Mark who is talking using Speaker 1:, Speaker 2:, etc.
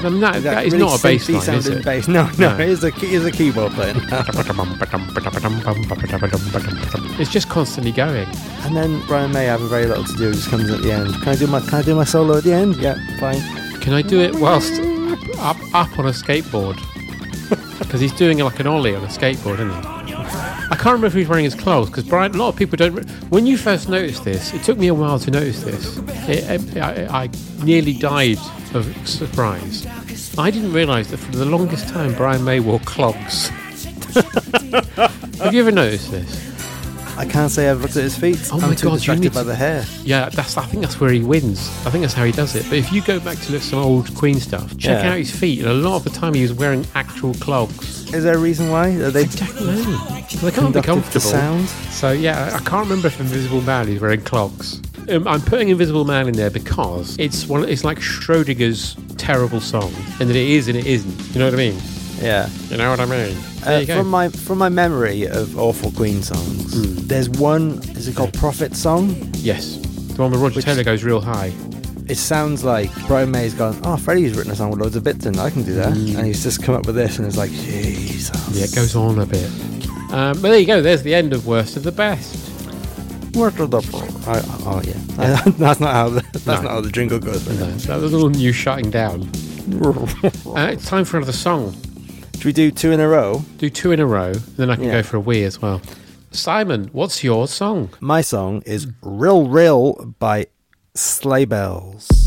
Speaker 1: I mean, that is
Speaker 2: really
Speaker 1: not a bass line, is
Speaker 2: sounding
Speaker 1: it?
Speaker 2: bass. No, it is a keyboard playing.
Speaker 1: It's just constantly going.
Speaker 2: And then Brian May having very little to do, just comes at the end. Can I do my solo at the end? Yeah, fine.
Speaker 1: Can I do it whilst up on a skateboard? Because he's doing like an ollie on a skateboard, isn't he? I can't remember if he's wearing his clothes, because Brian, a lot of people don't. When you first noticed this, it took me a while to notice this. I nearly died of surprise. I didn't realise that for the longest time Brian May wore clogs. Have you ever noticed this?
Speaker 2: I can't say I've looked at his feet.
Speaker 1: Oh
Speaker 2: I'm
Speaker 1: my
Speaker 2: too
Speaker 1: God,
Speaker 2: distracted by the hair.
Speaker 1: Yeah, I think that's where he wins. I think that's how he does it. But if you go back to some old Queen stuff, check out his feet, and a lot of the time he was wearing actual clogs.
Speaker 2: Is there a reason why? Are they
Speaker 1: I don't know. They can't be comfortable.
Speaker 2: The sound?
Speaker 1: So yeah, I can't remember if Invisible Man is wearing clogs. I'm putting Invisible Man in there because it's like Schrodinger's terrible song, and that it is and it isn't. You know what I mean?
Speaker 2: Yeah.
Speaker 1: You know what I mean? There you go.
Speaker 2: From my memory of awful Queen songs, there's one. Is it called Prophet Song?
Speaker 1: Yes, the one where Roger Taylor goes real high.
Speaker 2: It sounds like Brian May's gone, oh, Freddie's written a song with loads of bits in, I can do that. And he's just come up with this, and it's like, Jesus.
Speaker 1: Yeah, it goes on a bit. But there you go, there's the end of Worst of the Best.
Speaker 2: Worst of the yeah. That's not how the jingle goes.
Speaker 1: No, that was a little new shutting down. It's time for another song.
Speaker 2: Should we do two in a row?
Speaker 1: Do two in a row, then I can go for a wee as well. Simon, what's your song?
Speaker 2: My song is Rill Rill by Sleigh Bells.